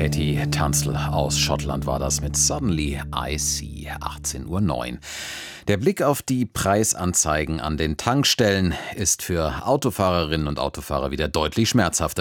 Katie Tunstall aus Schottland war das mit Suddenly I See, 18:09 Uhr. Der Blick auf die Preisanzeigen an den Tankstellen ist für Autofahrerinnen und Autofahrer wieder deutlich schmerzhafter